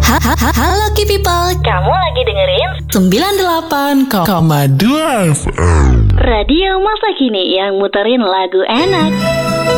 Halo Ki People, Kamu lagi dengerin 98,2 2 FM. Radio Masa Kini yang muterin lagu enak.